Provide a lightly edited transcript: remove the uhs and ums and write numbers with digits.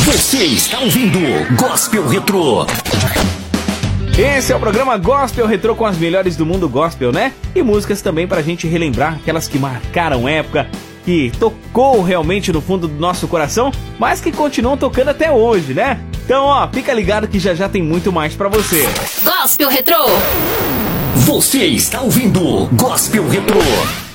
Você está ouvindo Gospel Retrô. Esse é o programa Gospel Retrô com as melhores do mundo gospel, né? E músicas também pra gente relembrar aquelas que marcaram época, que tocou realmente no fundo do nosso coração, mas que continuam tocando até hoje, né? Então, ó, fica ligado que já já tem muito mais pra você. Gospel Retrô. Você está ouvindo Gospel Retrô.